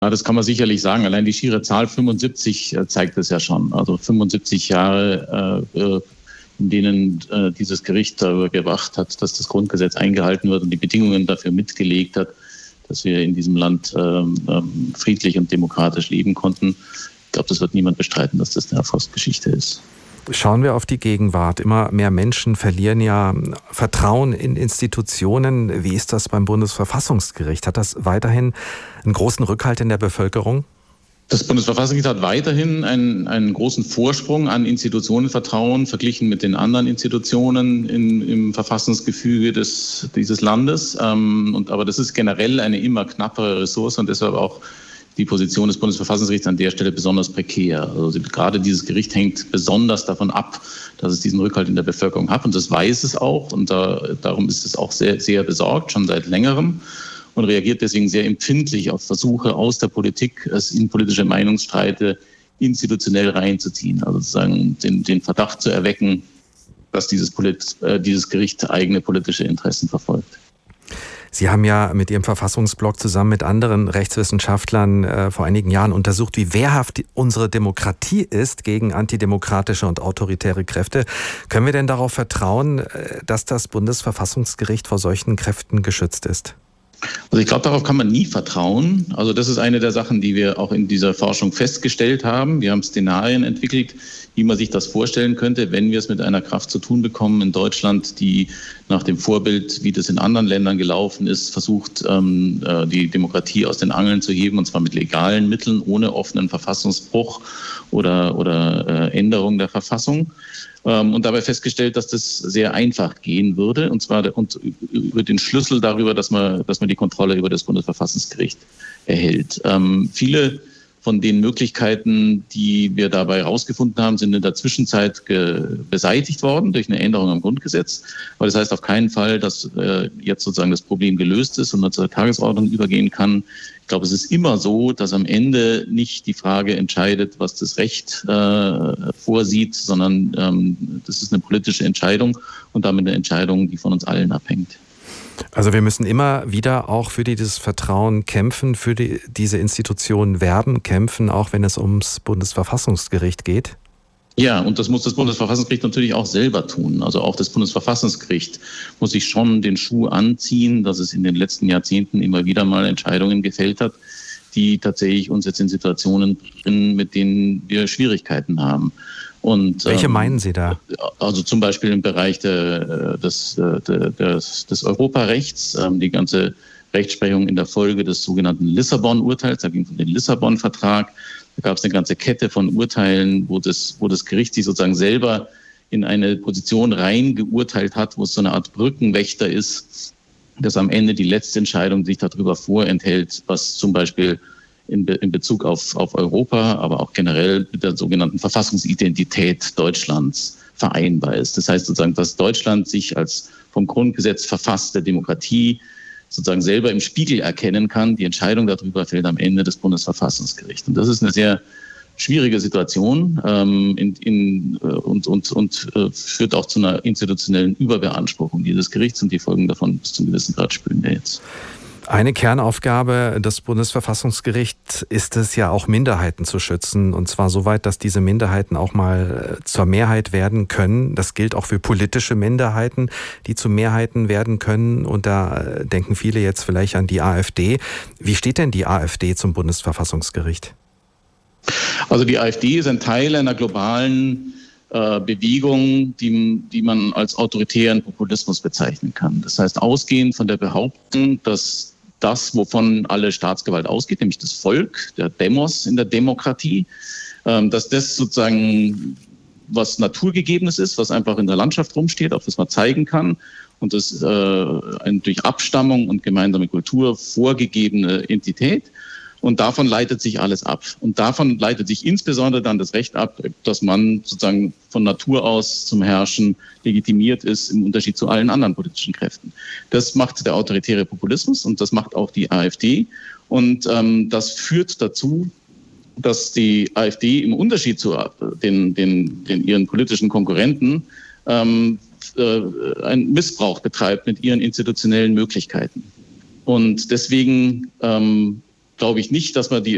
Ja, das kann man sicherlich sagen. Allein die schiere Zahl 75 zeigt es ja schon. Also 75 Jahre, in denen dieses Gericht darüber gewacht hat, dass das Grundgesetz eingehalten wird und die Bedingungen dafür mitgelegt hat, dass wir in diesem Land friedlich und demokratisch leben konnten. Ich glaube, das wird niemand bestreiten, dass das eine Erfolgsgeschichte ist. Schauen wir auf die Gegenwart. Immer mehr Menschen verlieren ja Vertrauen in Institutionen. Wie ist das beim Bundesverfassungsgericht? Hat das weiterhin einen großen Rückhalt in der Bevölkerung? Das Bundesverfassungsgericht hat weiterhin einen großen Vorsprung an Institutionenvertrauen verglichen mit den anderen Institutionen im Verfassungsgefüge dieses Landes. Aber das ist generell eine immer knappere Ressource und deshalb auch die Position des Bundesverfassungsgerichts an der Stelle besonders prekär. Also gerade dieses Gericht hängt besonders davon ab, dass es diesen Rückhalt in der Bevölkerung hat. Und das weiß es auch. Und darum ist es auch sehr, sehr besorgt, schon seit längerem. Und reagiert deswegen sehr empfindlich auf Versuche aus der Politik, es in politische Meinungsstreite institutionell reinzuziehen. Also sozusagen den Verdacht zu erwecken, dass dieses Gericht eigene politische Interessen verfolgt. Sie haben ja mit Ihrem Verfassungsblog zusammen mit anderen Rechtswissenschaftlern vor einigen Jahren untersucht, wie wehrhaft unsere Demokratie ist gegen antidemokratische und autoritäre Kräfte. Können wir denn darauf vertrauen, dass das Bundesverfassungsgericht vor solchen Kräften geschützt ist? Also ich glaube, darauf kann man nie vertrauen. Also das ist eine der Sachen, die wir auch in dieser Forschung festgestellt haben. Wir haben Szenarien entwickelt, wie man sich das vorstellen könnte, wenn wir es mit einer Kraft zu tun bekommen in Deutschland, die nach dem Vorbild, wie das in anderen Ländern gelaufen ist, versucht, die Demokratie aus den Angeln zu heben, und zwar mit legalen Mitteln, ohne offenen Verfassungsbruch oder Änderung der Verfassung. Und dabei festgestellt, dass das sehr einfach gehen würde, und zwar über den Schlüssel darüber, dass man die Kontrolle über das Bundesverfassungsgericht erhält. Viele von den Möglichkeiten, die wir dabei herausgefunden haben, sind in der Zwischenzeit beseitigt worden durch eine Änderung am Grundgesetz. Aber das heißt auf keinen Fall, dass jetzt sozusagen das Problem gelöst ist und man zur Tagesordnung übergehen kann. Ich glaube, es ist immer so, dass am Ende nicht die Frage entscheidet, was das Recht vorsieht, sondern das ist eine politische Entscheidung und damit eine Entscheidung, die von uns allen abhängt. Also wir müssen immer wieder auch für dieses Vertrauen kämpfen, für diese Institutionen werben, kämpfen, auch wenn es ums Bundesverfassungsgericht geht? Ja, und das muss das Bundesverfassungsgericht natürlich auch selber tun. Also auch das Bundesverfassungsgericht muss sich schon den Schuh anziehen, dass es in den letzten Jahrzehnten immer wieder mal Entscheidungen gefällt hat, die tatsächlich uns jetzt in Situationen bringen, mit denen wir Schwierigkeiten haben. Und, welche meinen Sie da? Also zum Beispiel im Bereich des Europarechts, die ganze Rechtsprechung in der Folge des sogenannten Lissabon-Urteils, da ging es um den Lissabon-Vertrag. Da gab es eine ganze Kette von Urteilen, wo das Gericht sich sozusagen selber in eine Position reingeurteilt hat, wo es so eine Art Brückenwächter ist, dass am Ende die letzte Entscheidung sich darüber vorenthält, was zum Beispiel in Bezug auf Europa, aber auch generell mit der sogenannten Verfassungsidentität Deutschlands vereinbar ist. Das heißt sozusagen, dass Deutschland sich als vom Grundgesetz verfasste Demokratie sozusagen selber im Spiegel erkennen kann. Die Entscheidung darüber fällt am Ende des Bundesverfassungsgerichts. Und das ist eine sehr schwierige Situation und führt auch zu einer institutionellen Überbeanspruchung dieses Gerichts, und die Folgen davon bis zu einem gewissen Grad spüren wir jetzt. Eine Kernaufgabe des Bundesverfassungsgerichts ist es ja auch, Minderheiten zu schützen, und zwar so weit, dass diese Minderheiten auch mal zur Mehrheit werden können. Das gilt auch für politische Minderheiten, die zu Mehrheiten werden können, und da denken viele jetzt vielleicht an die AfD. Wie steht denn die AfD zum Bundesverfassungsgericht? Also die AfD ist ein Teil einer globalen Bewegung, die man als autoritären Populismus bezeichnen kann. Das heißt, ausgehend von der Behauptung, dass das, wovon alle Staatsgewalt ausgeht, nämlich das Volk, der Demos in der Demokratie, dass das sozusagen was Naturgegebenes ist, was einfach in der Landschaft rumsteht, auf das man zeigen kann, und das eine durch Abstammung und gemeinsame Kultur vorgegebene Entität. Und davon leitet sich alles ab. Und davon leitet sich insbesondere dann das Recht ab, dass man sozusagen von Natur aus zum Herrschen legitimiert ist, im Unterschied zu allen anderen politischen Kräften. Das macht der autoritäre Populismus, und das macht auch die AfD. Und das führt dazu, dass die AfD im Unterschied zu ihren politischen Konkurrenten einen Missbrauch betreibt mit ihren institutionellen Möglichkeiten. Und deswegen glaube ich nicht, dass man